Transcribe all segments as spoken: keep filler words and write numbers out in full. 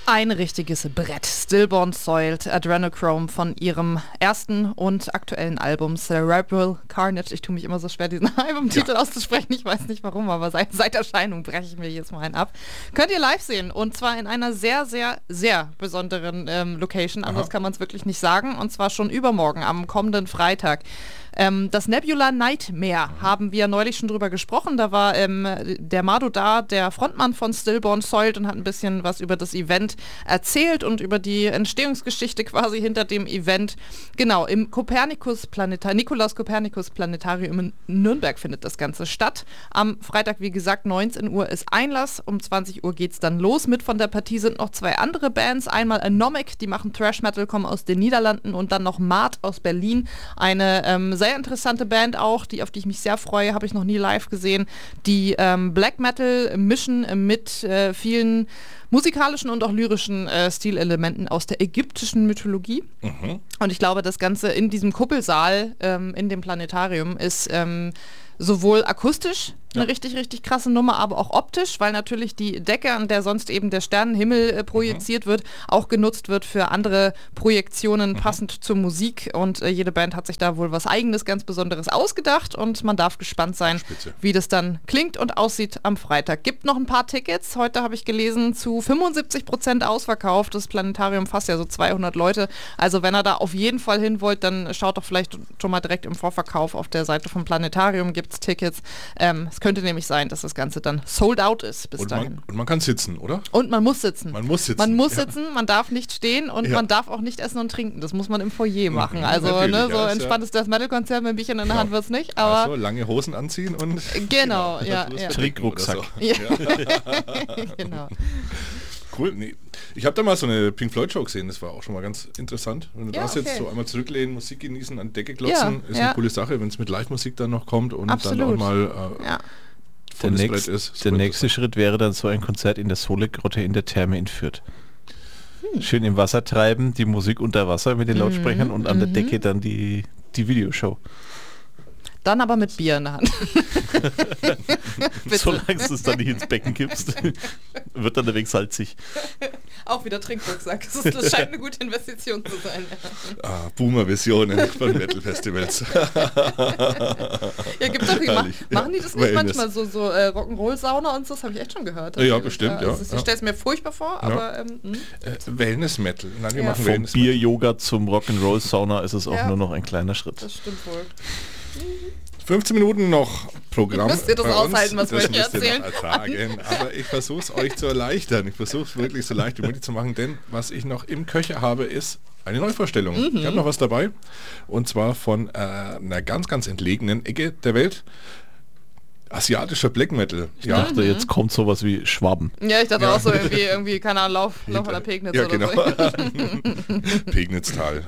Ein richtiges Brett. Stillborn Soiled, Adrenochrome von ihrem ersten und aktuellen Album Cerebral Carnage. Ich tue mich immer so schwer, diesen Albumtitel ja. auszusprechen. Ich weiß nicht warum, aber seit, seit Erscheinung breche ich mir jedes Mal einen ab. Könnt ihr live sehen und zwar in einer sehr, sehr, sehr besonderen ähm, Location. Anders Aha. kann man es wirklich nicht sagen. Und zwar schon übermorgen, am kommenden Freitag. Ähm, das Nebula Nightmare mhm. haben wir neulich schon drüber gesprochen. Da war ähm, der Mado da, der Frontmann von Stillborn Soiled, und hat ein bisschen was über das Event erzählt und über die Entstehungsgeschichte quasi hinter dem Event. Genau, im Kopernikus Planetarium, Nikolaus Kopernikus Planetarium in Nürnberg findet das Ganze statt. Am Freitag, wie gesagt, neunzehn Uhr ist Einlass. Um zwanzig Uhr geht's dann los. Mit von der Partie sind noch zwei andere Bands. Einmal Anomic, die machen Thrash Metal, kommen aus den Niederlanden, und dann noch Mart aus Berlin. Eine ähm, sehr interessante Band auch, die, auf die ich mich sehr freue, habe ich noch nie live gesehen, die ähm, Black Metal mischen mit äh, vielen musikalischen und auch lyrischen äh, Stilelementen aus der ägyptischen Mythologie. Mhm. Und ich glaube, das Ganze in diesem Kuppelsaal ähm, in dem Planetarium ist ähm, sowohl akustisch eine ja. richtig, richtig krasse Nummer, aber auch optisch, weil natürlich die Decke, an der sonst eben der Sternenhimmel äh, projiziert mhm. wird, auch genutzt wird für andere Projektionen mhm. passend zur Musik, und äh, jede Band hat sich da wohl was Eigenes, ganz Besonderes ausgedacht, und man darf gespannt sein, Spitze. wie das dann klingt und aussieht am Freitag. Gibt noch ein paar Tickets, heute habe ich gelesen, zu fünfundsiebzig Prozent ausverkauft. Das Planetarium fasst ja so zweihundert Leute, also wenn ihr da auf jeden Fall hin wollt, dann schaut doch vielleicht schon mal direkt im Vorverkauf auf der Seite vom Planetarium, gibt es Tickets. Ähm, es könnte nämlich sein, dass das Ganze dann sold out ist bis und dahin. Man, und man kann sitzen, oder? Und man muss sitzen. Man muss sitzen. Man muss ja. sitzen, man darf nicht stehen, und ja. man darf auch nicht essen und trinken. Das muss man im Foyer machen. Mhm, also ne, so ja, entspanntes Death Metal Konzert mit einem Bierchen in der ja. Hand wird es nicht. Aber also lange Hosen anziehen und genau, ja, ja. Trinkrucksack. So. Ja. Genau. Cool, nee. Ich habe da mal so eine Pink Floyd Show gesehen, das war auch schon mal ganz interessant. Wenn du ja, das okay. jetzt so einmal zurücklehnen, Musik genießen, an die Decke klotzen, ja, ist ja. eine coole Sache, wenn es mit Live-Musik dann noch kommt und Absolut. dann auch mal äh, ja. der, nächst, ist, der nächste Schritt wäre dann so ein Konzert in der Sohle-Grotte in der Therme in Fürth. Hm. Schön im Wasser treiben, die Musik unter Wasser mit den Lautsprechern mhm. und an der Decke dann die, die Videoshow. Dann aber mit Bier in der Hand. Solange du es dann nicht ins Becken kippst, wird dann der Weg salzig. Auch wieder Trinkrucksack. Das, ist, das scheint eine gute Investition zu sein. Ah, Boomer-Visionen von Metal-Festivals. Ja, gibt's doch, mach, machen die das nicht Wellness. manchmal so, so äh, Rock'n'Roll-Sauna und so? Das habe ich echt schon gehört. Ja, bestimmt, ja. Also, ich stelle es mir furchtbar vor, ja. aber... Ähm, äh, Wellness-Metal. Nein, wir ja. machen Vom Wellness Bier-Yoga zum Rock'n'Roll-Sauna ist es auch ja. nur noch ein kleiner Schritt. Das stimmt wohl. fünfzehn Minuten noch Programm. Müsst ihr das aushalten, was wir euch erzählen? Ertragen, aber ich versuche es euch zu erleichtern. Ich versuche es wirklich so leicht wie möglich zu machen, denn was ich noch im Köcher habe, ist eine Neuvorstellung. Mhm. Ich habe noch was dabei, und zwar von äh, einer ganz, ganz entlegenen Ecke der Welt. Asiatischer Black Metal. Ich ja. dachte, jetzt kommt sowas wie Schwaben. Ja, ich dachte ja. auch so irgendwie, irgendwie keine Ahnung, Lauf, Lauf an der Pegnitz ja, oder genau. so. Pegnitztal.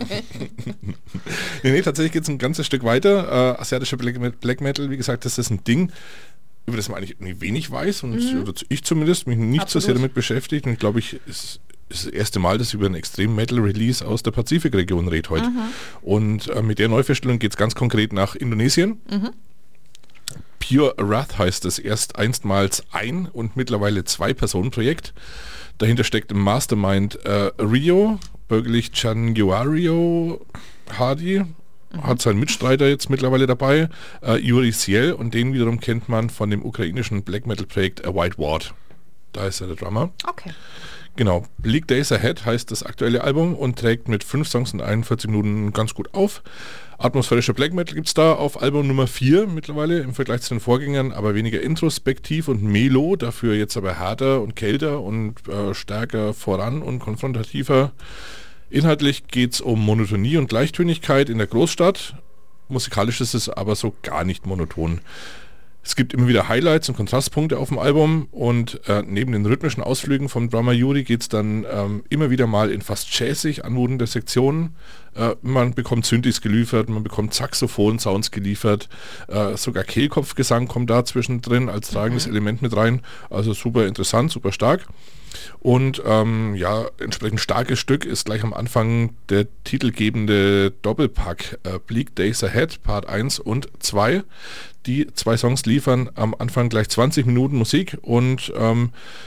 nee, nee, tatsächlich geht es ein ganzes Stück weiter. Äh, asiatischer Black, Black Metal, wie gesagt, das ist ein Ding, über das man eigentlich wenig weiß, und mhm. ich zumindest mich nicht Absolut. so sehr damit beschäftigt, und ich glaube, ich ist das erste Mal, dass ich über einen Extrem-Metal-Release aus der Pazifikregion rede heute. Mhm. Und äh, mit der Neuvorstellung geht es ganz konkret nach Indonesien. Mhm. Pure Wrath heißt es, erst einstmals ein und mittlerweile zwei Personen-Projekt. Dahinter steckt im Mastermind äh, Rio, bürgerlich Changuario Hardy, mhm. hat seinen Mitstreiter jetzt mittlerweile dabei, äh, Yuri Ciel, und den wiederum kennt man von dem ukrainischen Black Metal Projekt A White Ward. Da ist er der Drummer. Okay. Genau, Bleak Days Ahead heißt das aktuelle Album und trägt mit fünf Songs in einundvierzig Minuten ganz gut auf. Atmosphärischer Black Metal gibt es da auf Album Nummer vier mittlerweile im Vergleich zu den Vorgängern, aber weniger introspektiv und melo, dafür jetzt aber härter und kälter und äh, stärker voran und konfrontativer. Inhaltlich geht es um Monotonie und Gleichtönigkeit in der Großstadt. Musikalisch ist es aber so gar nicht monoton. Es gibt immer wieder Highlights und Kontrastpunkte auf dem Album, und äh, neben den rhythmischen Ausflügen vom Drummer Yuri geht es dann ähm, immer wieder mal in fast jazzig anmutende Sektionen. Äh, man bekommt Synthes geliefert, man bekommt Saxophon-Sounds geliefert, äh, sogar Kehlkopfgesang kommt da zwischendrin als tragendes mhm. Element mit rein. Also super interessant, super stark. Und ähm, ja, entsprechend starkes Stück ist gleich am Anfang der titelgebende Doppelpack äh, Bleak Days Ahead, Part eins und zwei. Die zwei Songs liefern am Anfang gleich zwanzig Minuten Musik, und ähm,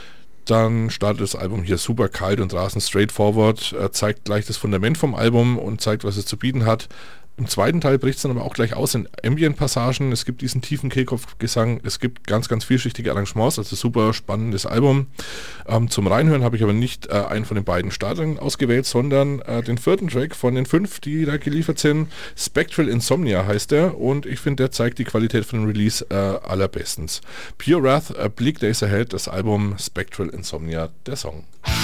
dann startet das Album hier super kalt und rasend straightforward, äh, zeigt gleich das Fundament vom Album und zeigt, was es zu bieten hat. Im zweiten Teil bricht es dann aber auch gleich aus in Ambient-Passagen. Es gibt diesen tiefen Kehlkopfgesang. Es gibt ganz, ganz vielschichtige Arrangements. Also super spannendes Album. Ähm, zum Reinhören habe ich aber nicht äh, einen von den beiden Startern ausgewählt, sondern äh, den vierten Track von den fünf, die da geliefert sind. Spectral Insomnia heißt der. Und ich finde, der zeigt die Qualität von dem Release äh, allerbestens. Pure Wrath, A Bleak Days Ahead, das Album Spectral Insomnia, der Song.